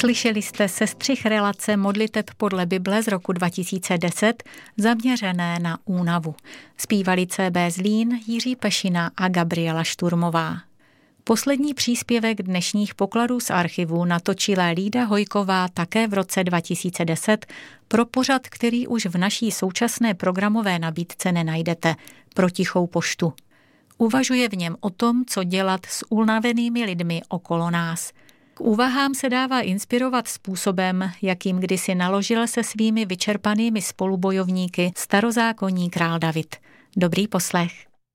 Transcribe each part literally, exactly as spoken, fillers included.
Slyšeli jste sestřih relace modliteb podle Bible z roku dva tisíce deset zaměřené na únavu. Zpívali C B Zlín, Jiří Pešina a Gabriela Šturmová. Poslední příspěvek dnešních pokladů z archivu natočila Lída Hojková také v roce dva tisíce deset pro pořad, který už v naší současné programové nabídce nenajdete, Pro tichou poštu. Uvažuje v něm o tom, co dělat s unavenými lidmi okolo nás. K úvahám se dává inspirovat způsobem, jakým kdysi naložil se svými vyčerpanými spolubojovníky starozákonní král David. Dobrý poslech.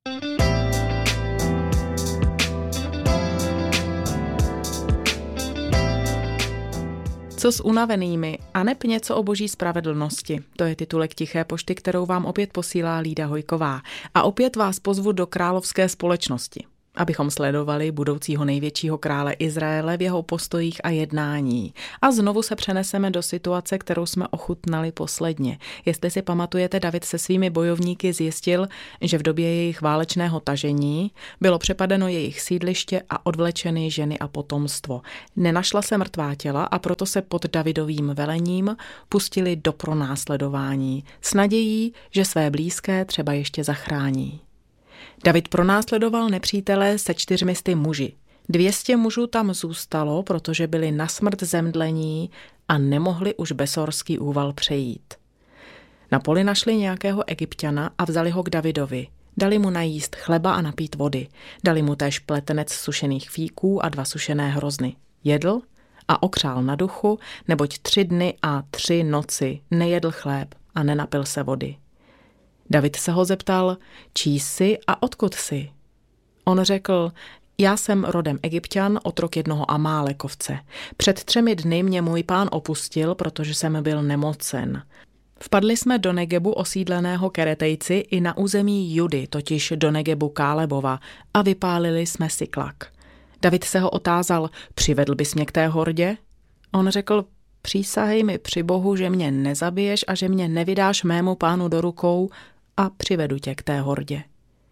Co s unavenými a neb něco o boží spravedlnosti. To je titulek Tiché pošty, kterou vám opět posílá Lída Hojková. A opět vás pozvu do královské společnosti, abychom sledovali budoucího největšího krále Izraele v jeho postojích a jednání. A znovu se přeneseme do situace, kterou jsme ochutnali posledně. Jestli si pamatujete, David se svými bojovníky zjistil, že v době jejich válečného tažení bylo přepadeno jejich sídliště a odvlečeny ženy a potomstvo. Nenašla se mrtvá těla a proto se pod Davidovým velením pustili do pronásledování s nadějí, že své blízké třeba ještě zachrání. David pronásledoval nepřítele se čtyřmisty muži. Dvě stě mužů tam zůstalo, protože byli na smrt zemdlení a nemohli už Besorský úval přejít. Na poli našli nějakého Egypťana a vzali ho k Davidovi. Dali mu najíst chleba a napít vody. Dali mu též pletenec sušených fíků a dva sušené hrozny. Jedl a okřál na duchu, neboť tři dny a tři noci nejedl chléb a nenapil se vody. David se ho zeptal, čí jsi a odkud jsi? On řekl, já jsem rodem Egypťan, otrok jednoho Amálekovce. Před třemi dny mě můj pán opustil, protože jsem byl nemocen. Vpadli jsme do Negebu osídleného Keretejci i na území Judy, totiž do Negebu Kálebova, a vypálili jsme Siklak. David se ho otázal, přivedl bys mě k té hordě? On řekl, přísahej mi při Bohu, že mě nezabiješ a že mě nevydáš mému pánu do rukou, a přivedu tě k té hordě.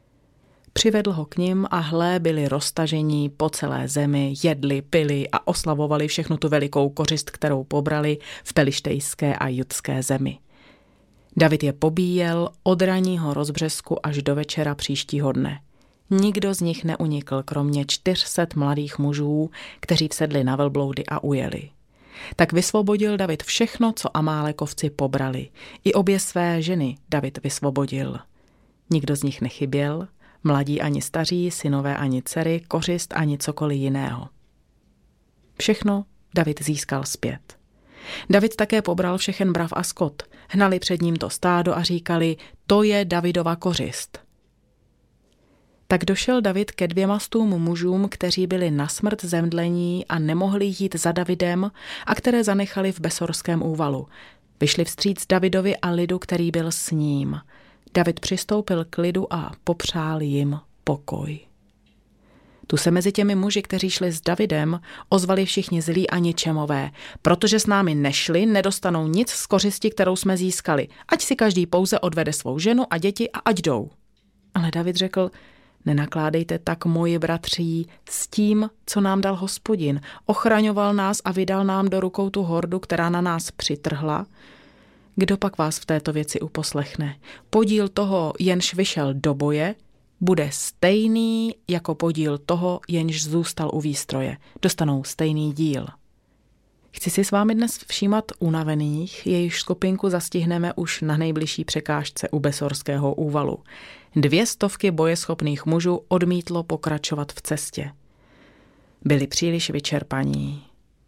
Přivedl ho k nim a hle, byli roztažení po celé zemi, jedli, pili a oslavovali všechnu tu velikou kořist, kterou pobrali v pelištejské a judské zemi. David je pobíjel od ranního rozbřesku až do večera příštího dne. Nikdo z nich neunikl, kromě čtyřset mladých mužů, kteří vsedli na velbloudy a ujeli. Tak vysvobodil David všechno, co Amálekovci pobrali. I obě své ženy David vysvobodil. Nikdo z nich nechyběl, mladí ani staří, synové ani dcery, kořist ani cokoliv jiného. Všechno David získal zpět. David také pobral všechen brav a skot. Hnali před ním to stádo a říkali, to je Davidova kořist. Tak došel David ke dvěma stům mužům, kteří byli na smrt zemdlení a nemohli jít za Davidem a které zanechali v Besorském úvalu. Vyšli vstříc Davidovi a lidu, který byl s ním. David přistoupil k lidu a popřál jim pokoj. Tu se mezi těmi muži, kteří šli s Davidem, ozvali všichni zlí a ničemové. Protože s námi nešli, nedostanou nic z kořisti, kterou jsme získali. Ať si každý pouze odvede svou ženu a děti a ať jdou. Ale David řekl, nenakládejte tak, moji bratří, s tím, co nám dal Hospodin. Ochraňoval nás a vydal nám do rukou tu hordu, která na nás přitrhla. Kdo pak vás v této věci uposlechne? Podíl toho, jenž vyšel do boje, bude stejný jako podíl toho, jenž zůstal u výstroje. Dostanou stejný díl. Chci si s vámi dnes všímat unavených, jejichž skupinku zastihneme už na nejbližší překážce u Besorského úvalu. Dvě stovky bojeschopných mužů odmítlo pokračovat v cestě. Byli příliš vyčerpaní.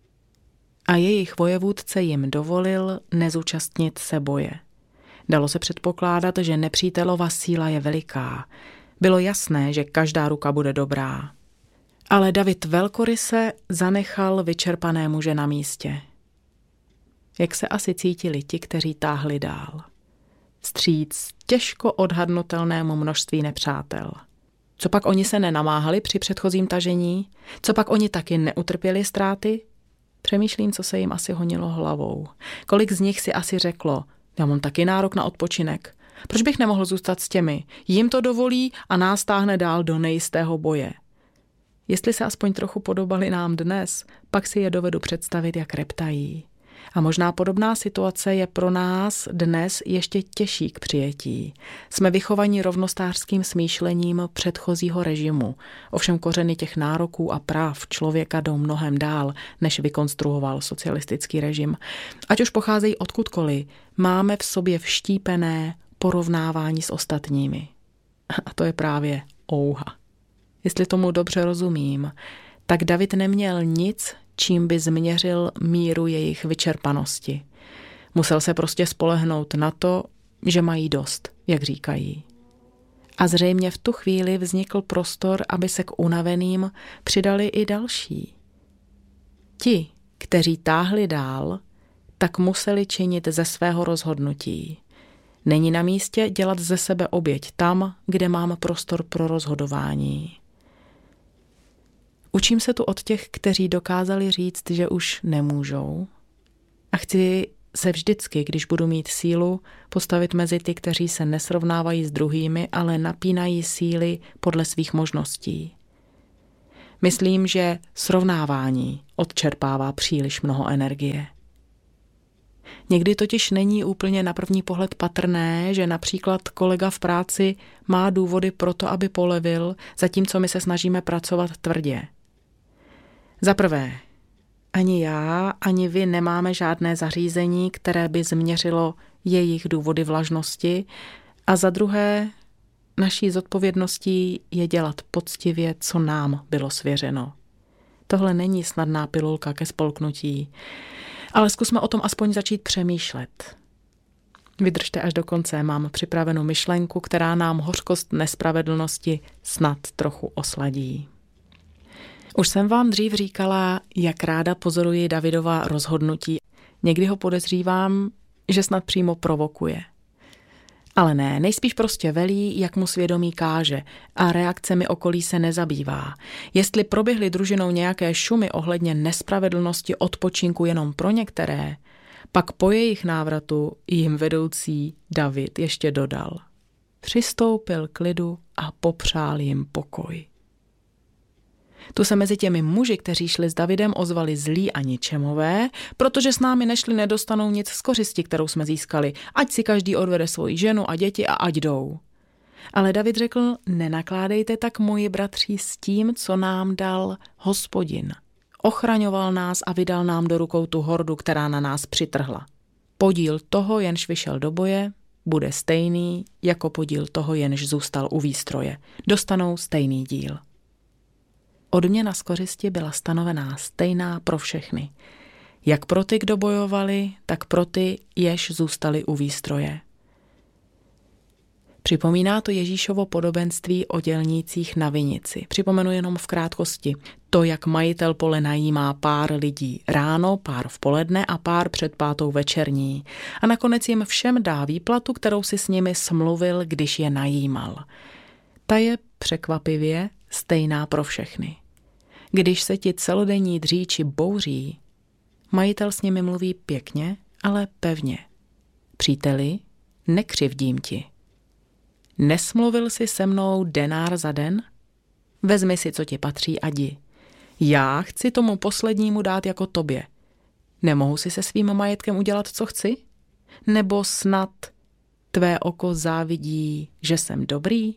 A jejich vojevůdce jim dovolil nezúčastnit se boje. Dalo se předpokládat, že nepřítelova síla je veliká. Bylo jasné, že každá ruka bude dobrá. Ale David velkoryse zanechal vyčerpané muže na místě. Jak se asi cítili ti, kteří táhli dál? Vstříc těžko odhadnutelnému množství nepřátel. Co pak oni se nenamáhali při předchozím tažení? Co pak oni taky neutrpěli ztráty? Přemýšlím, co se jim asi honilo hlavou. Kolik z nich si asi řeklo, já mám taky nárok na odpočinek. Proč bych nemohl zůstat s těmi? Jim to dovolí a nás táhne dál do nejistého boje. Jestli se aspoň trochu podobali nám dnes, pak si je dovedu představit, jak reptají. A možná podobná situace je pro nás dnes ještě těžší k přijetí. Jsme vychovaní rovnostářským smýšlením předchozího režimu. Ovšem kořeny těch nároků a práv člověka jdou mnohem dál, než vykonstruoval socialistický režim. Ať už pocházejí odkudkoliv, máme v sobě vštípené porovnávání s ostatními. A to je právě ouha. Jestli tomu dobře rozumím, tak David neměl nic, čím by změřil míru jejich vyčerpanosti. Musel se prostě spolehnout na to, že mají dost, jak říkají. A zřejmě v tu chvíli vznikl prostor, aby se k unaveným přidali i další. Ti, kteří táhli dál, tak museli činit ze svého rozhodnutí. Není na místě dělat ze sebe oběť tam, kde mám prostor pro rozhodování. Učím se tu od těch, kteří dokázali říct, že už nemůžou. A chci se vždycky, když budu mít sílu, postavit mezi ty, kteří se nesrovnávají s druhými, ale napínají síly podle svých možností. Myslím, že srovnávání odčerpává příliš mnoho energie. Někdy totiž není úplně na první pohled patrné, že například kolega v práci má důvody pro to, aby polevil, zatímco my se snažíme pracovat tvrdě. Za prvé, ani já, ani vy nemáme žádné zařízení, které by změřilo jejich důvody vlažnosti, a za druhé, naší zodpovědností je dělat poctivě, co nám bylo svěřeno. Tohle není snadná pilulka ke spolknutí, ale zkusme o tom aspoň začít přemýšlet. Vydržte až do konce, mám připravenou myšlenku, která nám hořkost nespravedlnosti snad trochu osladí. Už jsem vám dřív říkala, jak ráda pozoruji Davidova rozhodnutí. Někdy ho podezřívám, že snad přímo provokuje. Ale ne, nejspíš prostě velí, jak mu svědomí káže, a reakcemi okolí se nezabývá. Jestli proběhly družinou nějaké šumy ohledně nespravedlnosti odpočinku jenom pro některé, pak po jejich návratu jim vedoucí David ještě dodal. Přistoupil k lidu a popřál jim pokoj. Tu se mezi těmi muži, kteří šli s Davidem, ozvali zlí a ničemové, protože s námi nešli, nedostanou nic z kořisti, kterou jsme získali. Ať si každý odvede svoji ženu a děti a ať jdou. Ale David řekl, nenakládejte tak, moji bratři, s tím, co nám dal Hospodin. Ochraňoval nás a vydal nám do rukou tu hordu, která na nás přitrhla. Podíl toho, jenž vyšel do boje, bude stejný jako podíl toho, jenž zůstal u výstroje. Dostanou stejný díl. Odměna z kořisti byla stanovená stejná pro všechny. Jak pro ty, kdo bojovali, tak pro ty, jež zůstali u výstroje. Připomíná to Ježíšovo podobenství o dělnících na vinici. Připomenu jenom v krátkosti. To, jak majitel pole najímá pár lidí ráno, pár v poledne a pár před pátou večerní. A nakonec jim všem dá výplatu, kterou si s nimi smluvil, když je najímal. Ta je překvapivě stejná pro všechny. Když se ti celodenní dříči bouří, majitel s nimi mluví pěkně, ale pevně. Příteli, nekřivdím ti. Nesmluvil jsi se mnou denár za den? Vezmi si, co ti patří, a jdi. Já chci tomu poslednímu dát jako tobě. Nemohu si se svým majetkem udělat, co chci? Nebo snad tvé oko závidí, že jsem dobrý?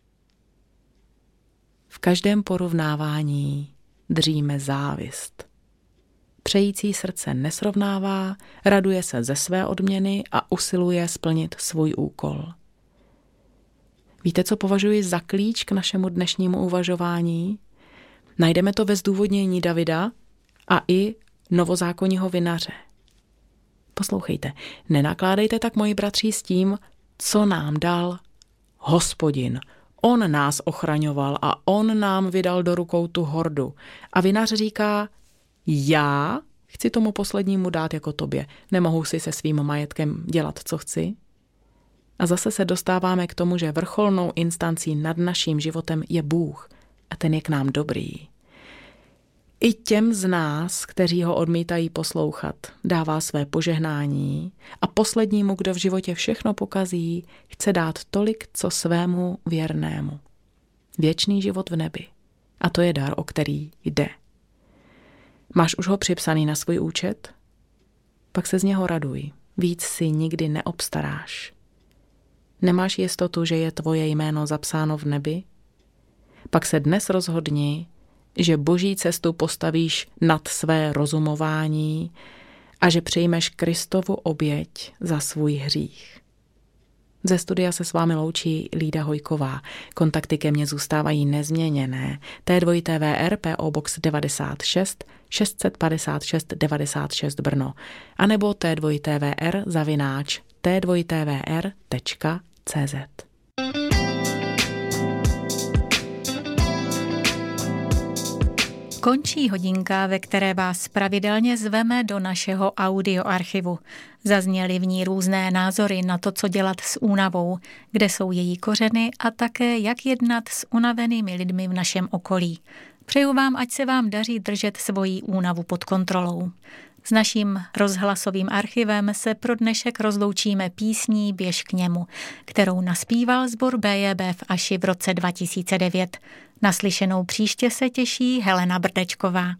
V každém porovnávání dříme závist. Přející srdce nesrovnává, raduje se ze své odměny a usiluje splnit svůj úkol. Víte, co považuji za klíč k našemu dnešnímu uvažování? Najdeme to ve zdůvodnění Davida a i novozákonního vinaře. Poslouchejte, nenakládejte tak, moji bratři, s tím, co nám dal Hospodin. On nás ochraňoval a on nám vydal do rukou tu hordu. A vinař říká, já chci tomu poslednímu dát jako tobě. Nemohu si se svým majetkem dělat, co chci? A zase se dostáváme k tomu, že vrcholnou instancí nad naším životem je Bůh a ten je k nám dobrý. I těm z nás, kteří ho odmítají poslouchat, dává své požehnání a poslednímu, kdo v životě všechno pokazí, chce dát tolik, co svému věrnému. Věčný život v nebi. A to je dar, o který jde. Máš už ho připsaný na svůj účet? Pak se z něho raduj. Víc si nikdy neobstaráš. Nemáš jistotu, že je tvoje jméno zapsáno v nebi? Pak se dnes rozhodni, že boží cestu postavíš nad své rozumování a že přijmeš Kristovu oběť za svůj hřích. Ze studia se s vámi loučí Lída Hojková. Kontakty ke mně zůstávají nezměněné. T dva T V R P O Box devadesát šest šest set padesát šest devadesát šest Brno a nebo T dva T V R zavináč T dva T V R tečka C Z. Končí hodinka, ve které vás pravidelně zveme do našeho audioarchivu. Zazněly v ní různé názory na to, co dělat s únavou, kde jsou její kořeny a také jak jednat s unavenými lidmi v našem okolí. Přeju vám, ať se vám daří držet svoji únavu pod kontrolou. S naším rozhlasovým archivem se pro dnešek rozloučíme písní Běž k němu, kterou naspíval sbor B J B v Aši v roce dva tisíce devět. Naslyšenou příště se těší Helena Brdečková.